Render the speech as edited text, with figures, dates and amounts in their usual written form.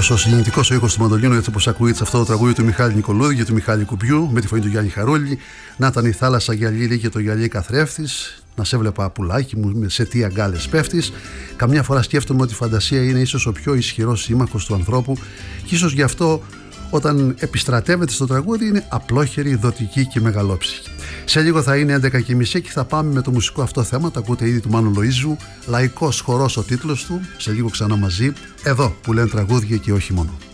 Όσο συγκινητικός ο ήχος του μαντολίνου, έτσι όπως ακούγεται σε αυτό το τραγούδι του Μιχάλη Νικολούδη και του Μιχάλη Κουμπιού, με τη φωνή του Γιάννη Χαρούλη. Να ήταν η θάλασσα γυαλί και το γυαλί καθρέφτης. Να σε βλέπα πουλάκι μου, σε τι αγκάλες πέφτεις. Καμιά φορά σκέφτομαι ότι η φαντασία είναι ίσως ο πιο ισχυρός σύμμαχος του ανθρώπου, και ίσως γι' αυτό όταν επιστρατεύεται στο τραγούδι είναι απλόχερη, δοτική και μεγαλόψυχη. Σε λίγο θα είναι 11:30 και θα πάμε με το μουσικό αυτό θέμα. Το ακούτε ήδη του Μάνου Λοΐζου. Λαϊκός χορός ο τίτλος του. Σε λίγο ξανά μαζί, εδώ που λένε τραγούδια και όχι μόνο.